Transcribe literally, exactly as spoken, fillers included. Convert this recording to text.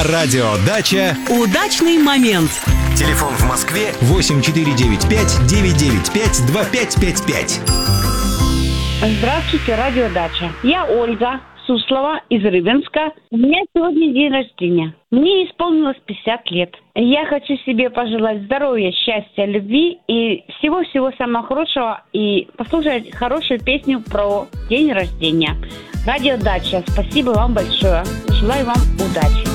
На радио «Дача» удачный момент. Телефон в Москве восемь четыре девять пять девять девять пять два пять пять пять. Здравствуйте, радио «Дача». Я Ольга Суслова из Рыбинска. У меня сегодня день рождения. Мне исполнилось пятьдесят лет. Я хочу себе пожелать здоровья, счастья, любви и всего-всего самого хорошего. И послушать хорошую песню про день рождения. Радио «Дача». Спасибо вам большое. Желаю вам удачи.